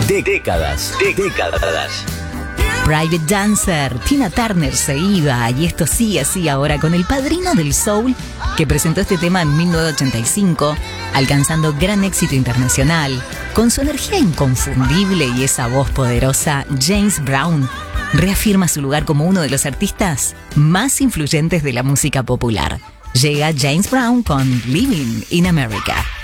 Décadas. Private Dancer, Tina Turner se iba y esto sigue así ahora con el padrino del soul que presentó este tema en 1985, alcanzando gran éxito internacional. Con su energía inconfundible y esa voz poderosa, James Brown reafirma su lugar como uno de los artistas más influyentes de la música popular. Llega James Brown con Living in America.